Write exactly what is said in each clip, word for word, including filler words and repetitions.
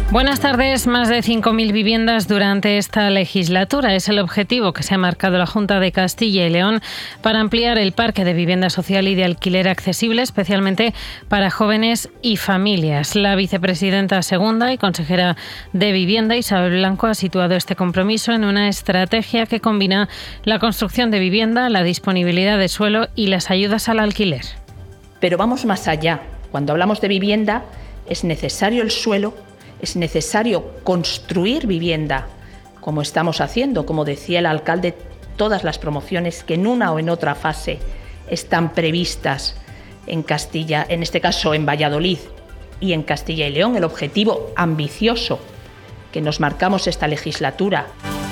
Buenas tardes. Más de cinco mil viviendas durante esta legislatura es el objetivo que se ha marcado la Junta de Castilla y León para ampliar el parque de vivienda social y de alquiler accesible, especialmente para jóvenes y familias. La vicepresidenta segunda y consejera de Vivienda, Isabel Blanco, ha situado este compromiso en una estrategia que combina la construcción de vivienda, la disponibilidad de suelo y las ayudas al alquiler. Pero vamos más allá. Cuando hablamos de vivienda, es necesario el suelo. Es necesario construir vivienda, como estamos haciendo, como decía el alcalde, todas las promociones que en una o en otra fase están previstas en Castilla, en este caso en Valladolid y en Castilla y León, el objetivo ambicioso que nos marcamos esta legislatura.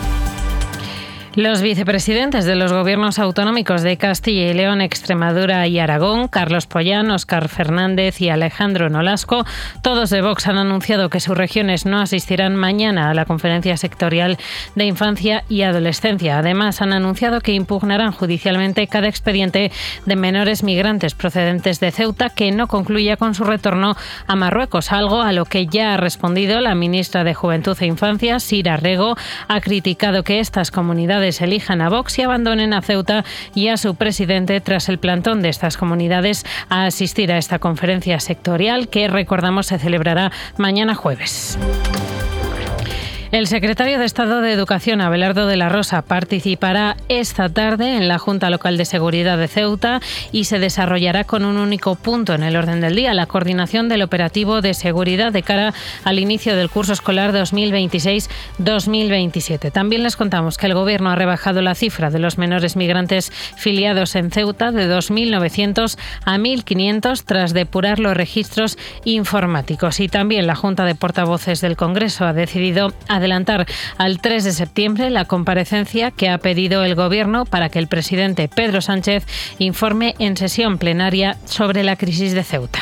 Los vicepresidentes de los gobiernos autonómicos de Castilla y León, Extremadura y Aragón, Carlos Pollán, Óscar Fernández y Alejandro Nolasco, todos de Vox, han anunciado que sus regiones no asistirán mañana a la conferencia sectorial de infancia y adolescencia. Además, han anunciado que impugnarán judicialmente cada expediente de menores migrantes procedentes de Ceuta que no concluya con su retorno a Marruecos, algo a lo que ya ha respondido la ministra de Juventud e Infancia, Sira Rego. Ha criticado que estas comunidades elijan a Vox y abandonen a Ceuta y a su presidente tras el plantón de estas comunidades a asistir a esta conferencia sectorial que, recordamos, se celebrará mañana jueves. El secretario de Estado de Educación, Abelardo de la Rosa, participará esta tarde en la Junta Local de Seguridad de Ceuta y se desarrollará con un único punto en el orden del día, la coordinación del operativo de seguridad de cara al inicio del curso escolar dos mil veintiséis dos mil veintisiete. También les contamos que el Gobierno ha rebajado la cifra de los menores migrantes filiados en Ceuta de dos mil novecientos a mil quinientos tras depurar los registros informáticos. Y también la Junta de Portavoces del Congreso ha decidido adelantar al tres de septiembre la comparecencia que ha pedido el Gobierno para que el presidente Pedro Sánchez informe en sesión plenaria sobre la crisis de Ceuta.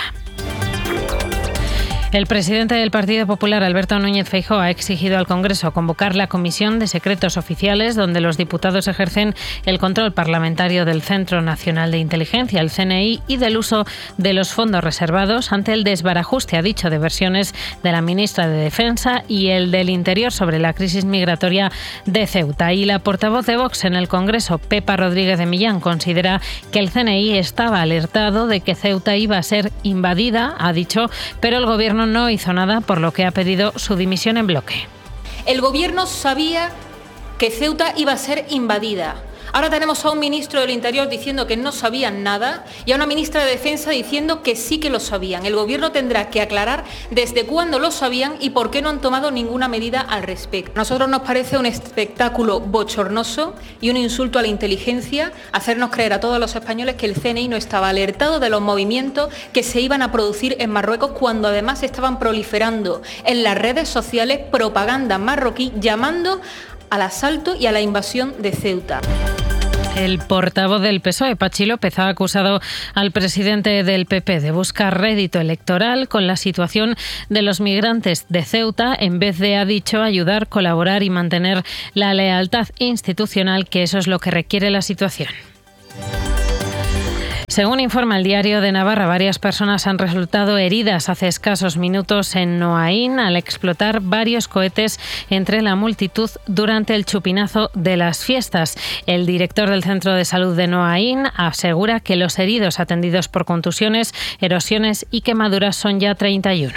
El presidente del Partido Popular, Alberto Núñez Feijóo, ha exigido al Congreso convocar la Comisión de Secretos Oficiales, donde los diputados ejercen el control parlamentario del Centro Nacional de Inteligencia, el C N I, y del uso de los fondos reservados ante el desbarajuste, ha dicho, de versiones de la ministra de Defensa y el del Interior sobre la crisis migratoria de Ceuta. Y la portavoz de Vox en el Congreso, Pepa Rodríguez de Millán, considera que el C N I estaba alertado de que Ceuta iba a ser invadida, ha dicho, pero el Gobierno no hizo nada, por lo que ha pedido su dimisión en bloque. El Gobierno sabía que Ceuta iba a ser invadida. Ahora tenemos a un ministro del Interior diciendo que no sabían nada y a una ministra de Defensa diciendo que sí que lo sabían. El Gobierno tendrá que aclarar desde cuándo lo sabían y por qué no han tomado ninguna medida al respecto. A nosotros nos parece un espectáculo bochornoso y un insulto a la inteligencia hacernos creer a todos los españoles que el C N I no estaba alertado de los movimientos que se iban a producir en Marruecos, cuando además estaban proliferando en las redes sociales propaganda marroquí llamando al asalto y a la invasión de Ceuta. El portavoz del P S O E, Pachi López, ha acusado al presidente del P P de buscar rédito electoral con la situación de los migrantes de Ceuta, en vez de, ha dicho, ayudar, colaborar y mantener la lealtad institucional, que eso es lo que requiere la situación. Según informa el Diario de Navarra, varias personas han resultado heridas hace escasos minutos en Noaín al explotar varios cohetes entre la multitud durante el chupinazo de las fiestas. El director del Centro de Salud de Noaín asegura que los heridos atendidos por contusiones, erosiones y quemaduras son ya treinta y uno.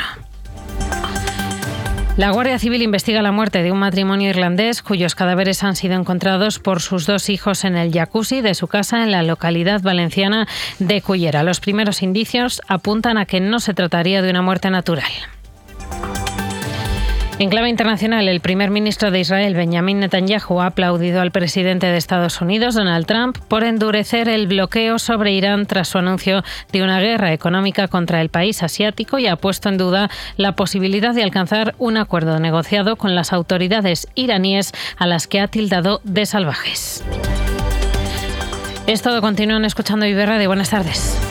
La Guardia Civil investiga la muerte de un matrimonio irlandés cuyos cadáveres han sido encontrados por sus dos hijos en el jacuzzi de su casa en la localidad valenciana de Cullera. Los primeros indicios apuntan a que no se trataría de una muerte natural. En clave internacional, el primer ministro de Israel, Benjamin Netanyahu, ha aplaudido al presidente de Estados Unidos, Donald Trump, por endurecer el bloqueo sobre Irán tras su anuncio de una guerra económica contra el país asiático, y ha puesto en duda la posibilidad de alcanzar un acuerdo negociado con las autoridades iraníes, a las que ha tildado de salvajes. Es todo. Continúan escuchando Vive Radio. Buenas tardes.